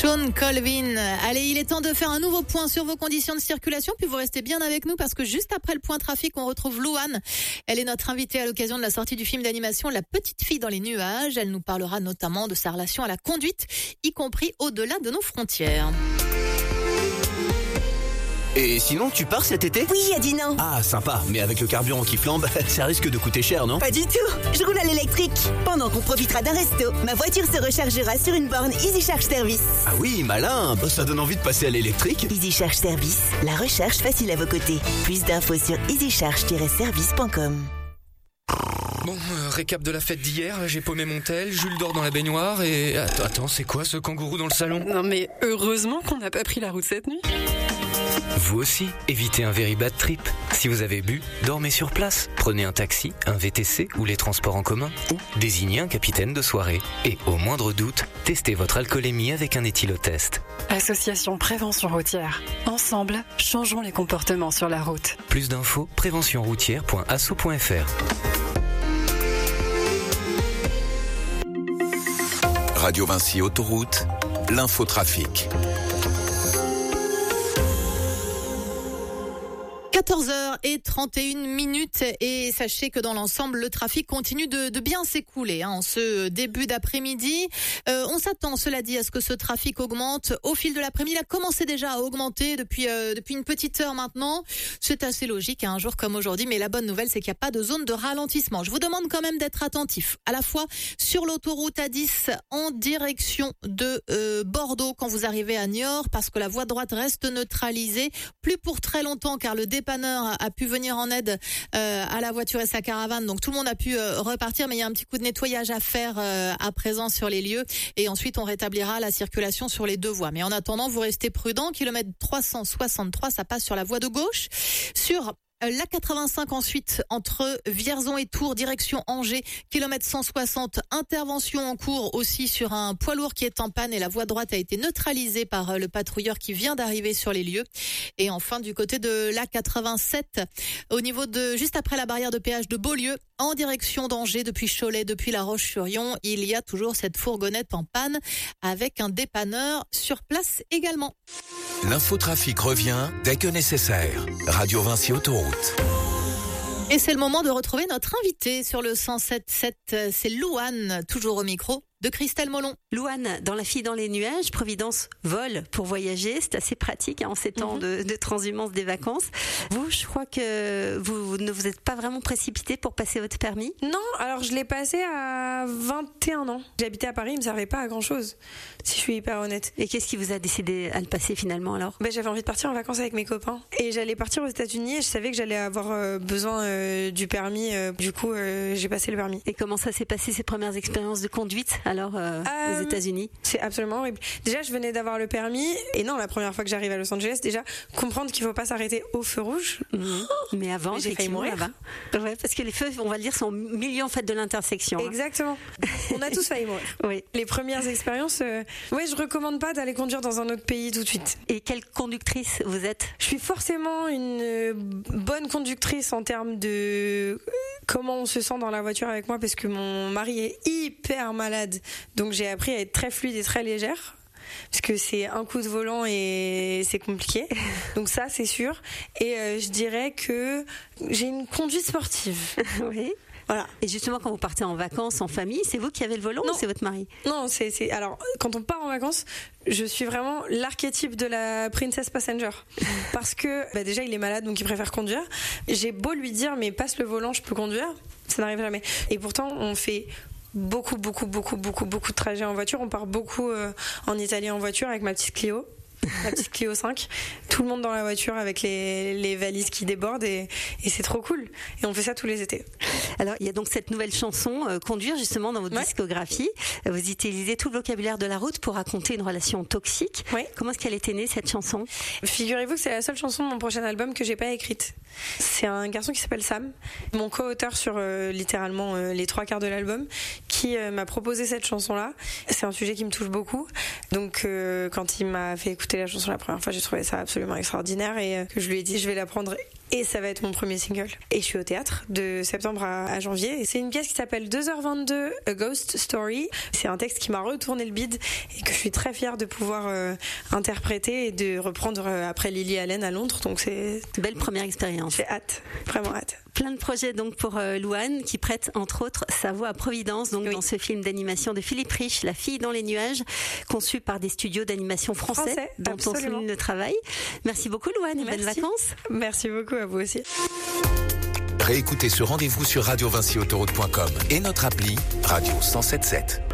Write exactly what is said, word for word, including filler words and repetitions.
Sean Colvin. Allez, il est temps de faire un nouveau point sur vos conditions de circulation, puis vous restez bien avec nous parce que juste après le point trafic, on retrouve Louane. Elle est notre invitée à l'occasion de la sortie du film d'animation La Petite Fille dans les nuages. Elle nous parlera notamment de sa relation à la conduite, y compris au-delà de nos frontières. Et sinon, tu pars cet été ? Oui, Adina. Ah, sympa, mais avec le carburant qui flambe, ça risque de coûter cher, non ? Pas du tout, je roule à l'électrique. Pendant qu'on profitera d'un resto, ma voiture se rechargera sur une borne Easy Charge Service. Ah oui, malin, bah, ça donne envie de passer à l'électrique. Easy Charge Service, la recharge facile à vos côtés. Plus d'infos sur easy charge tiret service point com. Bon, euh, récap de la fête d'hier, j'ai paumé mon tel, Jules dort dans la baignoire et... Attends, attends, c'est quoi ce kangourou dans le salon ? Non mais heureusement qu'on n'a pas pris la route cette nuit. Vous aussi, évitez un very bad trip. Si vous avez bu, dormez sur place. Prenez un taxi, un V T C ou les transports en commun. Ou désignez un capitaine de soirée. Et au moindre doute, testez votre alcoolémie avec un éthylotest. Association Prévention Routière. Ensemble, changeons les comportements sur la route. Plus d'infos, prévention routière point asso point f r. Radio Vinci Autoroute, l'infotrafic. quatorze heures trente et une minutes et sachez que dans l'ensemble, le trafic continue de, de bien s'écouler hein, en ce début d'après-midi. Euh, on s'attend, cela dit, à ce que ce trafic augmente au fil de l'après-midi. Il a commencé déjà à augmenter depuis euh, depuis une petite heure maintenant. C'est assez logique, hein, un jour comme aujourd'hui, mais la bonne nouvelle, c'est qu'il n'y a pas de zone de ralentissement. Je vous demande quand même d'être attentif, à la fois sur l'autoroute A dix en direction de euh, Bordeaux quand vous arrivez à Niort, parce que la voie droite reste neutralisée, plus pour très longtemps, car le dépanneur a pu venir en aide euh, à la voiture et sa caravane, donc tout le monde a pu euh, repartir, mais il y a un petit coup de nettoyage à faire euh, à présent sur les lieux, et ensuite on rétablira la circulation sur les deux voies. Mais en attendant, vous restez prudents. Kilomètre trois cent soixante-trois, ça passe sur la voie de gauche. Sur l'A quatre-vingt-cinq ensuite, entre Vierzon et Tours, direction Angers, kilomètre cent soixante, intervention en cours aussi sur un poids lourd qui est en panne et la voie droite a été neutralisée par le patrouilleur qui vient d'arriver sur les lieux. Et enfin, du côté de l'A quatre-vingt-sept, au niveau de, juste après la barrière de péage de Beaulieu, en direction d'Angers, depuis Cholet, depuis La Roche-sur-Yon, il y a toujours cette fourgonnette en panne avec un dépanneur sur place également. L'infotrafic revient dès que nécessaire. Radio Vinci Autoroute. Et c'est le moment de retrouver notre invité sur le cent sept sept. C'est Louane, toujours au micro de Christelle Molon. Louane, dans La Fille dans les nuages, Providence vole pour voyager. C'est assez pratique hein, en ces temps mm-hmm. de, de transhumance des vacances. Vous, je crois que vous, vous ne vous êtes pas vraiment précipité pour passer votre permis ? Non, alors je l'ai passé à vingt et un ans. J'habitais à Paris, il me servait pas à grand chose, si je suis hyper honnête. Et qu'est-ce qui vous a décidé à le passer finalement alors ? Ben, j'avais envie de partir en vacances avec mes copains. Et j'allais partir aux États-Unis et je savais que j'allais avoir euh, besoin euh, du permis. Euh, du coup, euh, j'ai passé le permis. Et comment ça s'est passé ces premières expériences de conduite alors euh, euh, aux États-Unis ? C'est absolument horrible. Déjà, je venais d'avoir le permis. Et non, la première fois que j'arrive à Los Angeles, déjà, comprendre qu'il faut pas s'arrêter au feu rouge. Mmh. Mais avant, Mais j'ai failli mourir. Là-bas. Ouais, parce que les feux, on va le dire, sont au milieu en fait de l'intersection. Exactement. Hein. On a tous failli mourir. Oui. Les premières expériences, euh, ouais, je recommande pas d'aller conduire dans un autre pays tout de suite. Et quelle conductrice vous êtes ? Je suis forcément une bonne conductrice en termes de comment on se sent dans la voiture avec moi, parce que mon mari est hyper malade, donc j'ai appris à être très fluide et très légère. Parce que c'est un coup de volant et c'est compliqué. Donc ça, c'est sûr. Et euh, je dirais que j'ai une conduite sportive. Oui. Voilà. Et justement, quand vous partez en vacances, en famille, c'est vous qui avez le volant non. ou c'est votre mari ? Non, c'est, c'est... Alors, quand on part en vacances, je suis vraiment l'archétype de la princess passenger. Parce que, bah déjà, il est malade, donc il préfère conduire. J'ai beau lui dire, mais passe le volant, je peux conduire. Ça n'arrive jamais. Et pourtant, on fait beaucoup, beaucoup, beaucoup, beaucoup, beaucoup de trajets en voiture. On part beaucoup euh, en Italie en voiture avec ma petite Clio. La petite Clio cinq, tout le monde dans la voiture avec les, les valises qui débordent et, et c'est trop cool. Et on fait ça tous les étés. Alors il y a donc cette nouvelle chanson euh, Conduire justement dans votre ouais. discographie. Vous utilisez tout le vocabulaire de la route pour raconter une relation toxique. Ouais. Comment est-ce qu'elle était née cette chanson ? Figurez-vous que c'est la seule chanson de mon prochain album que j'ai pas écrite. C'est un garçon qui s'appelle Sam, mon co-auteur sur euh, littéralement euh, les trois quarts de l'album, qui euh, m'a proposé cette chanson-là. C'est un sujet qui me touche beaucoup. Donc euh, quand il m'a fait écouter la chanson la première fois, j'ai trouvé ça absolument extraordinaire et euh, que je lui ai dit je vais la prendre Et ça va être mon premier single. Et je suis au théâtre de septembre à, à janvier. Et c'est une pièce qui s'appelle deux heures vingt-deux, A Ghost Story. C'est un texte qui m'a retourné le bide et que je suis très fière de pouvoir euh, interpréter et de reprendre euh, après Lily Allen à Londres. Donc c'est belle première expérience. J'ai hâte, vraiment hâte. Plein de projets donc pour euh, Louane qui prête entre autres sa voix à Providence, donc oui. dans ce film d'animation de Philippe Rich, La fille dans les nuages, conçu par des studios d'animation français, Français, dont absolument. on souligne le travail. Merci beaucoup Louane et Merci. bonnes vacances. Merci beaucoup à vous aussi. Réécoutez ce rendez-vous sur radio vinci autoroute point com et notre appli Radio cent sept sept.